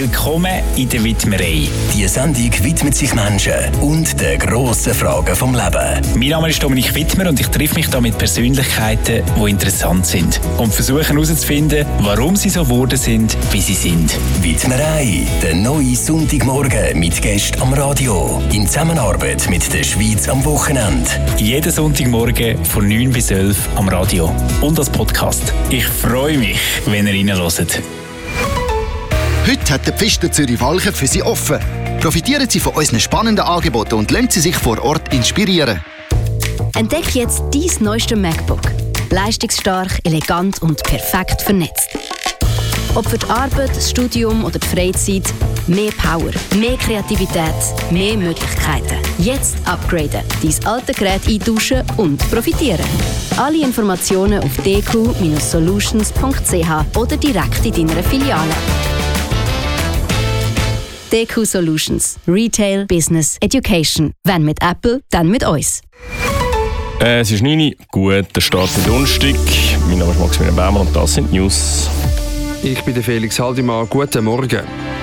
Willkommen in der Widmerei. Die Sendung widmet sich Menschen und den grossen Fragen vom Leben. Mein Name ist Dominik Wittmer und ich treffe mich hier mit Persönlichkeiten, die interessant sind. Und versuche herauszufinden, warum sie so geworden sind, wie sie sind. Widmerei, der neue Sonntagmorgen mit Gästen am Radio. In Zusammenarbeit mit der Schweiz am Wochenende. Jeden Sonntagmorgen von 9 bis 11 am Radio. Und als Podcast. Ich freue mich, wenn ihr reinhört. Heute hat der Pfister Zürich-Walchen für Sie offen. Profitieren Sie von unseren spannenden Angeboten und lassen Sie sich vor Ort inspirieren. Entdecke jetzt dein neueste MacBook. Leistungsstark, elegant und perfekt vernetzt. Ob für die Arbeit, das Studium oder die Freizeit, mehr Power, mehr Kreativität, mehr Möglichkeiten. Jetzt upgraden, dein alte Gerät eintauschen und profitieren. Alle Informationen auf dq-solutions.ch oder direkt in deiner Filiale. DQ Solutions. Retail, Business, Education. Wenn mit Apple, dann mit uns. Es ist 9 Uhr, gut, der Start in Donnerstag. Mein Name ist Maximilian Baumann und das sind die News. Ich bin der Felix Haldimann. Guten Morgen.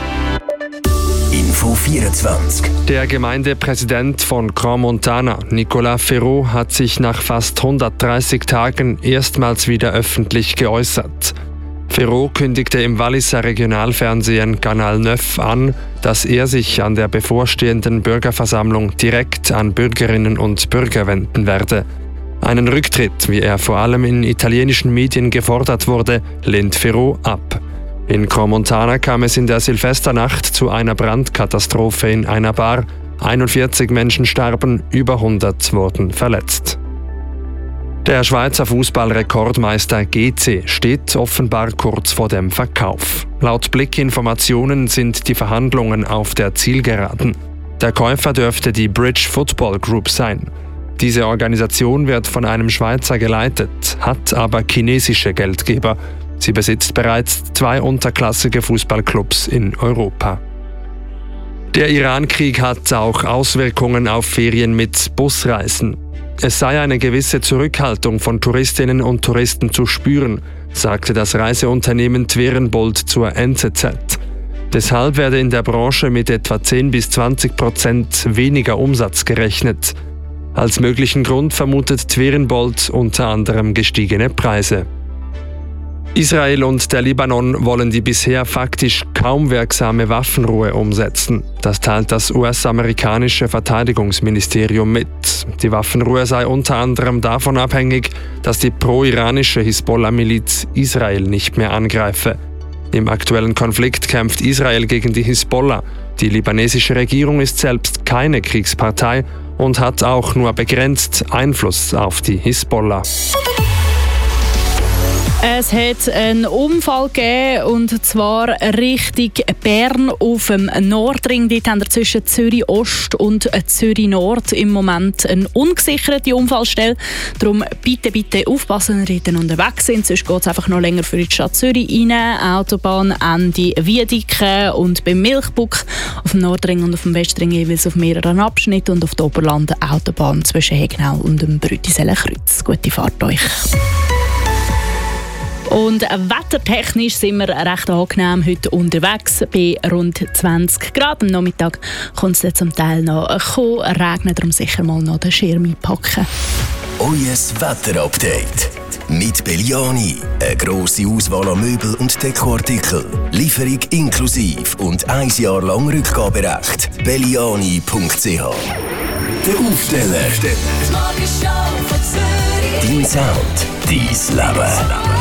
Info 24. Der Gemeindepräsident von Crans-Montana, Nicolas Ferraud, hat sich nach fast 130 Tagen erstmals wieder öffentlich geäußert. Ferraud kündigte im Walliser Regionalfernsehen Canal 9 an, dass er sich an der bevorstehenden Bürgerversammlung direkt an Bürgerinnen und Bürger wenden werde. Einen Rücktritt, wie er vor allem in italienischen Medien gefordert wurde, lehnt Ferraud ab. In Crans-Montana kam es in der Silvesternacht zu einer Brandkatastrophe in einer Bar. 41 Menschen starben, über 100 wurden verletzt. Der Schweizer Fußballrekordmeister GC steht offenbar kurz vor dem Verkauf. Laut Blick-Informationen sind die Verhandlungen auf der Zielgeraden. Der Käufer dürfte die Bridge Football Group sein. Diese Organisation wird von einem Schweizer geleitet, hat aber chinesische Geldgeber. Sie besitzt bereits 2 unterklassige Fußballclubs in Europa. Der Iran-Krieg hat auch Auswirkungen auf Ferien mit Busreisen. Es sei eine gewisse Zurückhaltung von Touristinnen und Touristen zu spüren, sagte das Reiseunternehmen Twerenbold zur NZZ. Deshalb werde in der Branche mit etwa 10-20% weniger Umsatz gerechnet. Als möglichen Grund vermutet Twerenbold unter anderem gestiegene Preise. Israel und der Libanon wollen die bisher faktisch kaum wirksame Waffenruhe umsetzen. Das teilt das US-amerikanische Verteidigungsministerium mit. Die Waffenruhe sei unter anderem davon abhängig, dass die pro-iranische Hisbollah-Miliz Israel nicht mehr angreife. Im aktuellen Konflikt kämpft Israel gegen die Hisbollah. Die libanesische Regierung ist selbst keine Kriegspartei und hat auch nur begrenzt Einfluss auf die Hisbollah. Es hat einen Unfall gegeben, und zwar Richtung Bern auf dem Nordring. Dort haben wir zwischen Zürich Ost und Zürich Nord im Moment eine ungesicherte Unfallstelle. Darum bitte aufpassen, wenn ihr unterwegs sind. Sonst geht es einfach noch länger für die Stadt Zürich rein. Autobahn Ende Wiedeken und beim Milchbuck auf dem Nordring und auf dem Westring jeweils auf mehreren Abschnitten und auf der Oberlande Autobahn zwischen Hegnau und dem Brütiseler-Kreuz. Gute Fahrt euch! Und wettertechnisch sind wir recht angenehm heute unterwegs, bei rund 20 Grad. Am Nachmittag kommt es zum Teil noch regnen, darum sicher mal noch den Schirm einpacken. Euer Wetterupdate mit Belliani. Eine grosse Auswahl an Möbel und Dekoartikeln. Lieferung inklusive und 1 Jahr lang Rückgaberecht. Belliani.ch. Der Aufsteller. Dein Sound, dein Leben.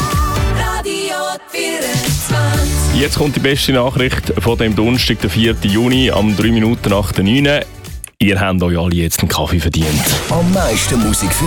Jetzt kommt die beste Nachricht von dem Donnerstag, der 4. Juni, am 3 Minuten nach der 9. Ihr habt euch alle jetzt einen Kaffee verdient. Am meisten Musik für